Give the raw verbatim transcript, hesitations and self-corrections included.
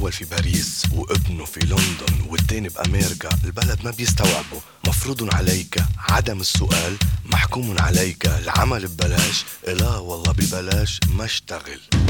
الأول في باريس وابنه في لندن والتاني بأمريكا، البلد ما بيستوعبوا. مفروض عليك عدم السؤال، محكوم عليك العمل ببلاش. لا والله ببلاش ما اشتغل.